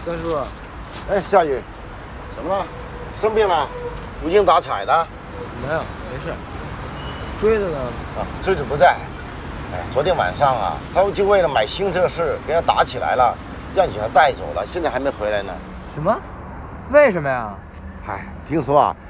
三叔， 哎，夏雨，怎么了？生病了？无精打采的？ 没有，没事。锥子呢？ 啊，锥子不在。哎，昨天晚上啊，他就为了买新车事跟人打起来了，让警察带走了，现在还没回来呢。 什么？为什么呀？ 哎，听说啊，